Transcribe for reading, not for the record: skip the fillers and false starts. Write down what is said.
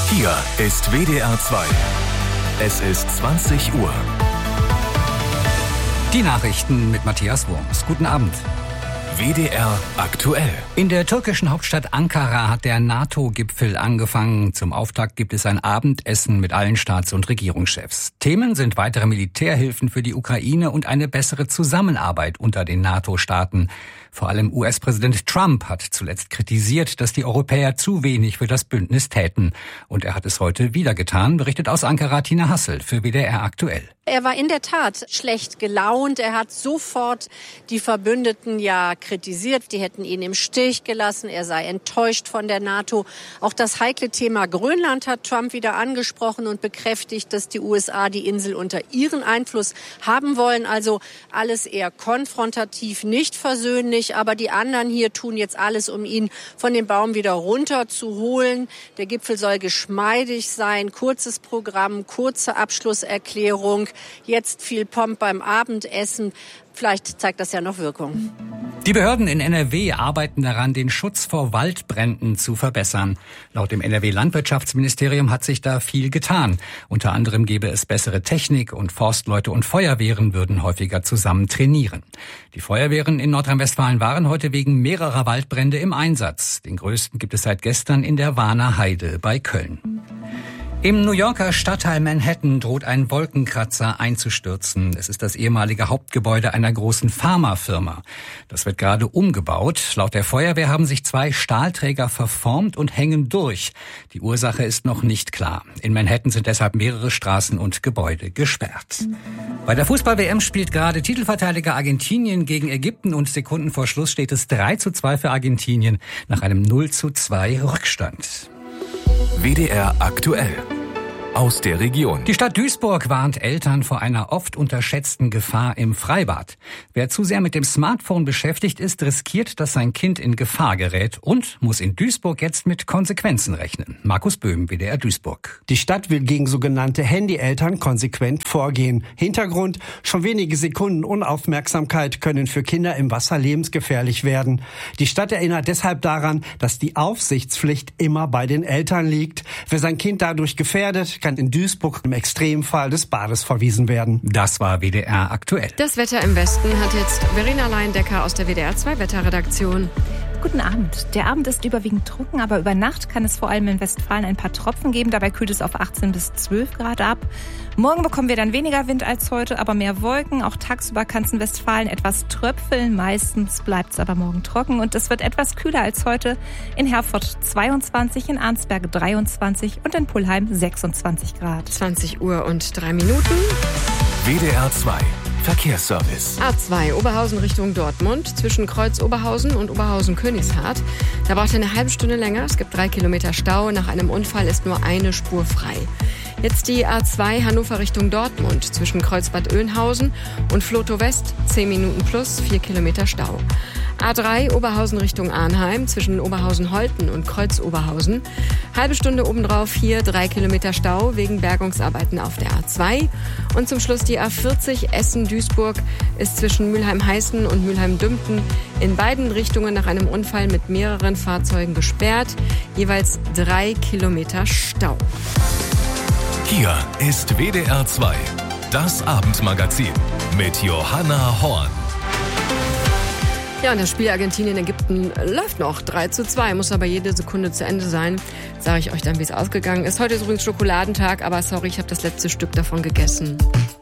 Hier ist WDR 2. Es ist 20 Uhr. Die Nachrichten mit Matthias Wurms. Guten Abend. WDR aktuell. In der türkischen Hauptstadt Ankara hat der NATO-Gipfel angefangen. Zum Auftakt gibt es ein Abendessen mit allen Staats- und Regierungschefs. Themen sind weitere Militärhilfen für die Ukraine und eine bessere Zusammenarbeit unter den NATO-Staaten. Vor allem US-Präsident Trump hat zuletzt kritisiert, dass die Europäer zu wenig für das Bündnis täten. Und er hat es heute wieder getan, berichtet aus Ankara Tina Hassel für WDR aktuell. Er war in der Tat schlecht gelaunt. Er hat sofort die Verbündeten kritisiert. Die hätten ihn im Stich gelassen. Er sei enttäuscht von der NATO. Auch das heikle Thema Grönland hat Trump wieder angesprochen und bekräftigt, dass die USA die Insel unter ihren Einfluss haben wollen. Also alles eher konfrontativ, nicht versöhnlich. Aber die anderen hier tun jetzt alles, um ihn von dem Baum wieder runterzuholen. Der Gipfel soll geschmeidig sein. Kurzes Programm, kurze Abschlusserklärung. Jetzt viel Pomp beim Abendessen. Vielleicht zeigt das ja noch Wirkung. Die Behörden in NRW arbeiten daran, den Schutz vor Waldbränden zu verbessern. Laut dem NRW-Landwirtschaftsministerium hat sich da viel getan. Unter anderem gäbe es bessere Technik und Forstleute und Feuerwehren würden häufiger zusammen trainieren. Die Feuerwehren in Nordrhein-Westfalen waren heute wegen mehrerer Waldbrände im Einsatz. Den größten gibt es seit gestern in der Warner Heide bei Köln. Im New Yorker Stadtteil Manhattan droht ein Wolkenkratzer einzustürzen. Es ist das ehemalige Hauptgebäude einer großen Pharmafirma. Das wird gerade umgebaut. Laut der Feuerwehr haben sich 2 Stahlträger verformt und hängen durch. Die Ursache ist noch nicht klar. In Manhattan sind deshalb mehrere Straßen und Gebäude gesperrt. Bei der Fußball-WM spielt gerade Titelverteidiger Argentinien gegen Ägypten und Sekunden vor Schluss steht es 3:2 für Argentinien nach einem 0:2 Rückstand. WDR aktuell. Aus der Region. Die Stadt Duisburg warnt Eltern vor einer oft unterschätzten Gefahr im Freibad. Wer zu sehr mit dem Smartphone beschäftigt ist, riskiert, dass sein Kind in Gefahr gerät und muss in Duisburg jetzt mit Konsequenzen rechnen. Markus Böhm, WDR Duisburg. Die Stadt will gegen sogenannte Handyeltern konsequent vorgehen. Hintergrund: schon wenige Sekunden Unaufmerksamkeit können für Kinder im Wasser lebensgefährlich werden. Die Stadt erinnert deshalb daran, dass die Aufsichtspflicht immer bei den Eltern liegt. Wer sein Kind dadurch gefährdet, kann in Duisburg im Extremfall des Bades verwiesen werden. Das war WDR aktuell. Das Wetter im Westen hat jetzt Verena Leindecker aus der WDR 2 Wetterredaktion. Guten Abend. Der Abend ist überwiegend trocken, aber über Nacht kann es vor allem in Westfalen ein paar Tropfen geben. Dabei kühlt es auf 18 bis 12 Grad ab. Morgen bekommen wir dann weniger Wind als heute, aber mehr Wolken. Auch tagsüber kann es in Westfalen etwas tröpfeln. Meistens bleibt es aber morgen trocken und es wird etwas kühler als heute. In Herford 22, in Arnsberg 23 und in Pullheim 26 Grad. 20 Uhr und 3 Minuten. WDR 2. Verkehrsservice. A2 Oberhausen Richtung Dortmund zwischen Kreuz Oberhausen und Oberhausen-Königshardt. Da braucht ihr eine halbe Stunde länger. Es gibt 3 Kilometer Stau. Nach einem Unfall ist nur eine Spur frei. Jetzt die A2 Hannover Richtung Dortmund zwischen Kreuzbad Oeynhausen und Flotow West. 10 Minuten plus, 4 Kilometer Stau. A3 Oberhausen Richtung Arnheim zwischen Oberhausen-Holten und Kreuz-Oberhausen. Halbe Stunde obendrauf hier 3 Kilometer Stau wegen Bergungsarbeiten auf der A2. Und zum Schluss die A40 Essen-Duisburg ist zwischen Mülheim-Heißen und Mülheim-Dümpten in beiden Richtungen nach einem Unfall mit mehreren Fahrzeugen gesperrt. Jeweils 3 Kilometer Stau. Hier ist WDR 2. Das Abendmagazin mit Johanna Horn. Ja, und das Spiel Argentinien-Ägypten läuft noch. 3:2, muss aber jede Sekunde zu Ende sein. Sage ich euch dann, wie es ausgegangen ist. Heute ist übrigens Schokoladentag, aber sorry, ich habe das letzte Stück davon gegessen.